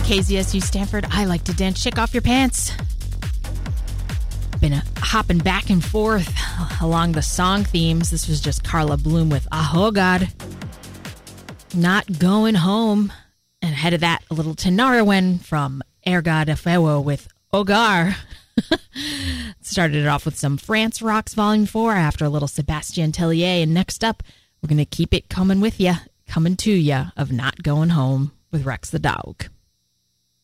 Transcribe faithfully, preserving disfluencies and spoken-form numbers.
K Z S U Stanford. I like to dance. Shake off your pants. Been uh, hopping back and forth along the song themes. This was just Carla Bloom with Oh God. Not Going Home. And ahead of that, a little Tenarawen from Erga de Fuego with Hogar. Started it off with some France Rocks Volume four after a little Sebastien Tellier. And next up, we're going to keep it coming with ya, coming to ya of Not Going Home with Rex the Dog.